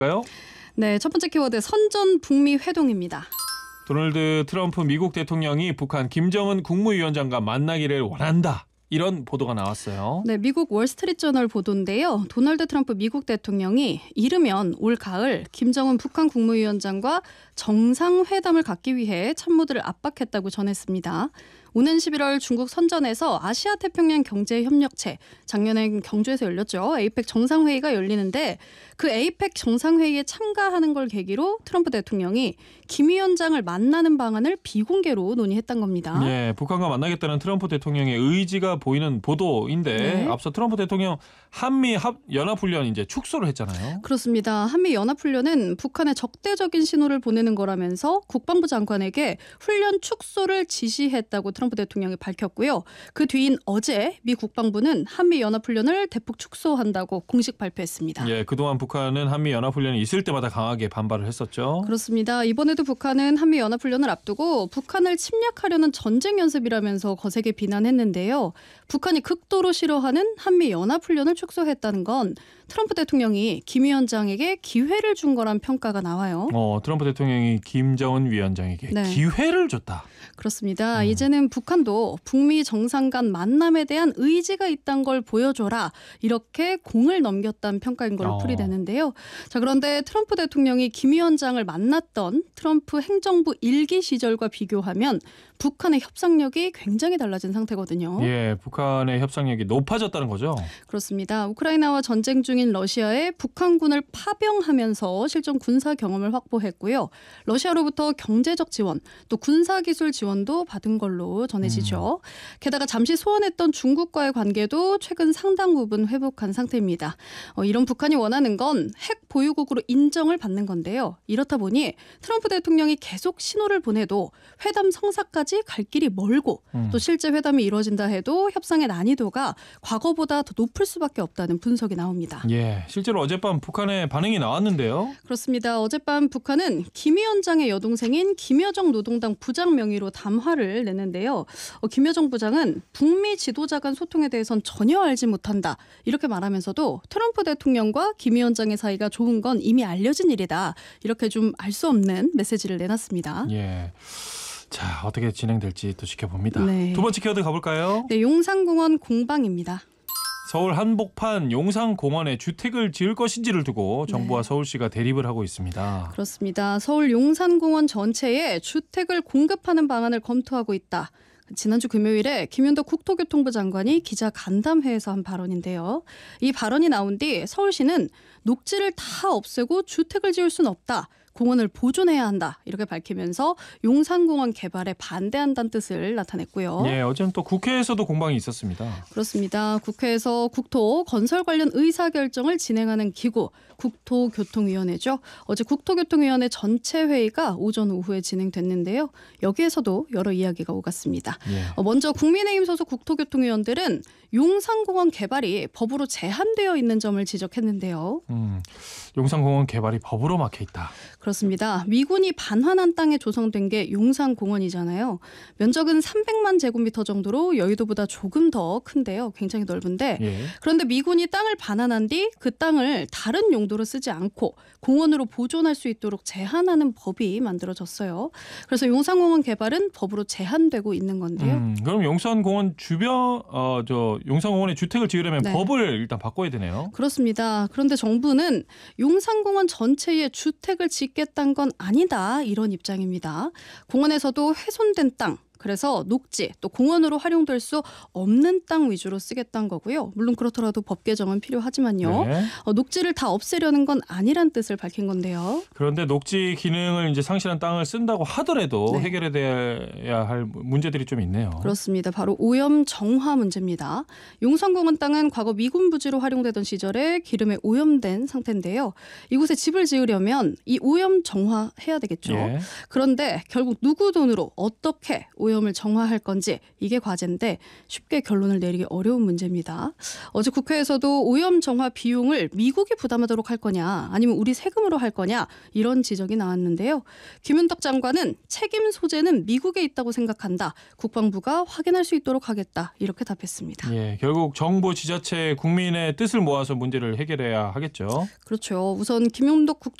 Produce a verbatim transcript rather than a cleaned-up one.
가요? 네, 첫 번째 키워드 선전 북미 회동입니다. 도널드 트럼프 미국 대통령이 북한 김정은 국무위원장과 만나기를 원한다. 이런 보도가 나왔어요. 네, 미국 월스트리트저널 보도인데요. 도널드 트럼프 미국 대통령이 이르면 올 가을 김정은 북한 국무위원장과 정상회담을 갖기 위해 참모들을 압박했다고 전했습니다. 오는 십일월 중국 선전에서 아시아태평양 경제협력체, 작년엔 경주에서 열렸죠. 에이펙 정상회의가 열리는데 그 에이펙 정상회의에 참가하는 걸 계기로 트럼프 대통령이 김 위원장을 만나는 방안을 비공개로 논의했던 겁니다. 네, 북한과 만나겠다는 트럼프 대통령의 의지가 보이는 보도인데 네. 앞서 트럼프 대통령 한미 합 연합훈련 이제 축소를 했잖아요. 그렇습니다. 한미 연합훈련은 북한에 적대적인 신호를 보내는 거라면서 국방부 장관에게 훈련 축소를 지시했다고 트럼프 대통령이 밝혔고요. 그 뒤인 어제 미 국방부는 한미 연합훈련을 대폭 축소한다고 공식 발표했습니다. 예, 그동안 북한은 한미 연합훈련이 있을 때마다 강하게 반발을 했었죠. 그렇습니다. 이번에도 북한은 한미 연합훈련을 앞두고 북한을 침략하려는 전쟁 연습이라면서 거세게 비난했는데요. 북한이 극도로 싫어하는 한미 연합훈련을 축소했다는 건 트럼프 대통령이 김 위원장에게 기회를 준 거란 평가가 나와요. 어, 트럼프 대통령이 김정은 위원장에게 네. 기회를 줬다. 그렇습니다. 음. 이제는 북한도 북미 정상 간 만남에 대한 의지가 있다는 걸 보여줘라. 이렇게 공을 넘겼다는 평가인 걸로 어. 풀이되는데요. 자, 그런데 트럼프 대통령이 김 위원장을 만났던 트럼프 행정부 일기 시절과 비교하면 북한의 협상력이 굉장히 달라진 상태거든요. 예, 북한의 협상력이 높아졌다는 거죠. 그렇습니다. 우크라이나와 전쟁 중인 러시아에 북한군을 파병하면서 실전 군사 경험을 확보했고요. 러시아로부터 경제적 지원, 또 군사기술 지원도 받은 걸로 전해지죠. 음. 게다가 잠시 소원했던 중국과의 관계도 최근 상당 부분 회복한 상태입니다. 어, 이런 북한이 원하는 건 핵 보유국으로 인정을 받는 건데요. 이렇다 보니 트럼프 대통령이 계속 신호를 보내도 회담 성사까지 갈 길이 멀고 음. 또 실제 회담이 이루어진다 해도 협상의 난이도가 과거보다 더 높을 수밖에 없다는 분석이 나옵니다. 예, 실제로 어젯밤 북한의 반응이 나왔는데요. 그렇습니다. 어젯밤 북한은 김 위원장의 여동생인 김여정 노동당 부장 명의로 담화를 냈는데요. 어, 김여정 부장은 북미 지도자 간 소통에 대해선 전혀 알지 못한다. 이렇게 말하면서도 트럼프 대통령과 김 위원장의 사이가 좋은 건 이미 알려진 일이다. 이렇게 좀 알 수 없는 메시지를 내놨습니다. 예. 자, 어떻게 진행될지 또 지켜봅니다. 네. 두 번째 키워드 가볼까요? 네, 용산공원 공방입니다. 서울 한복판 용산공원에 주택을 지을 것인지를 두고 정부와 네. 서울시가 대립을 하고 있습니다. 그렇습니다. 서울 용산공원 전체에 주택을 공급하는 방안을 검토하고 있다. 지난주 금요일에 김윤덕 국토교통부 장관이 기자 간담회에서 한 발언인데요. 이 발언이 나온 뒤 서울시는 녹지를 다 없애고 주택을 지을 수는 없다. 공원을 보존해야 한다. 이렇게 밝히면서 용산공원 개발에 반대한다는 뜻을 나타냈고요. 예, 어제는 또 국회에서도 공방이 있었습니다. 그렇습니다. 국회에서 국토 건설 관련 의사결정을 진행하는 기구 국토교통위원회죠. 어제 국토교통위원회 전체 회의가 오전 오후에 진행됐는데요. 여기에서도 여러 이야기가 오갔습니다. 예. 먼저 국민의힘 소속 국토교통위원들은 용산공원 개발이 법으로 제한되어 있는 점을 지적했는데요. 음, 용산공원 개발이 법으로 막혀 있다. 그렇습니다. 미군이 반환한 땅에 조성된 게 용산공원이잖아요. 면적은 삼백만 제곱미터 정도로 여의도보다 조금 더 큰데요. 굉장히 넓은데 예. 그런데 미군이 땅을 반환한 뒤 그 땅을 다른 용도로 쓰지 않고 공원으로 보존할 수 있도록 제한하는 법이 만들어졌어요. 그래서 용산공원 개발은 법으로 제한되고 있는 건데요. 음, 그럼 용산공원 주변 어, 저 용산공원에 주택을 지으려면 네. 법을 일단 바꿔야 되네요. 그렇습니다. 그런데 정부는 용산공원 전체에 주택을 짓겠다는 건 아니다. 이런 입장입니다. 공원에서도 훼손된 땅, 그래서 녹지 또 공원으로 활용될 수 없는 땅 위주로 쓰겠다는 거고요. 물론 그렇더라도 법 개정은 필요하지만요. 네. 어, 녹지를 다 없애려는 건 아니란 뜻을 밝힌 건데요. 그런데 녹지 기능을 이제 상실한 땅을 쓴다고 하더라도 네. 해결해야 할 문제들이 좀 있네요. 그렇습니다. 바로 오염 정화 문제입니다. 용산공원 땅은 과거 미군 부지로 활용되던 시절에 기름에 오염된 상태인데요. 이곳에 집을 지으려면 이 오염 정화해야 되겠죠. 예. 그런데 결국 누구 돈으로 어떻게 오염 오염을 정화할 건지 이게 과제인데 쉽게 결론을 내리기 어려운 문제입니다. 어제 국회에서도 오염 정화 비용을 미국이 부담하도록 할 거냐 아니면 우리 세금으로 할 거냐 이런 지적이 나왔는데요. 김윤덕 장관은 책임 소재는 미국에 있다고 생각한다. 국방부가 확인할 수 있도록 하겠다. 이렇게 답했습니다. 예, 결국 정부 지자체 국민의 뜻을 모아서 문제를 해결해야 하겠죠. 그렇죠. 우선 김윤덕